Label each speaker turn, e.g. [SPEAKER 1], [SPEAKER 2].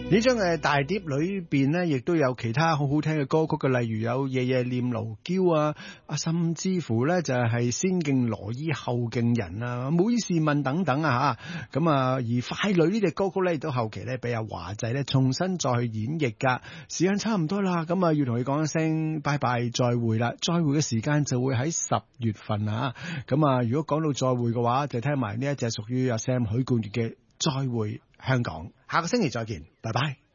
[SPEAKER 1] 呢張嘅大碟裏邊呢，亦都有其他好好聽嘅歌曲嘅，例如有夜夜念奴嬌啊，甚至乎呢就係先敬羅衣後敬人啊，每事問等等啊吓，咁啊而快女呢隻歌曲呢，亦都後期呢俾阿華仔呢重新再去演繹噶。時間差唔多啦，咁啊要同佢講一聲拜拜再會啦，再會嘅時間就會喺10月份啊，咁啊如果講到再會嘅話，就聽埋呢一隻屬於阿 Sam 許冠傑嘅再會香港，下個星期再見，拜拜。